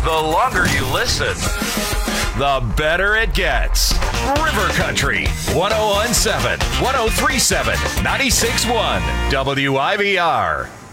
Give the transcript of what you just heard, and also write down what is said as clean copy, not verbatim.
The longer you listen, the better it gets. River Country, 1017, 1037, 96.1, WIVR.